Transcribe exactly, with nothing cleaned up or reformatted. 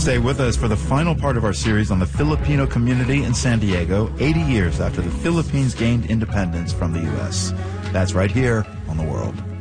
Stay with us for the final part of our series on the Filipino community in San Diego, eighty years after the Philippines gained independence from the U S. That's right here on The World.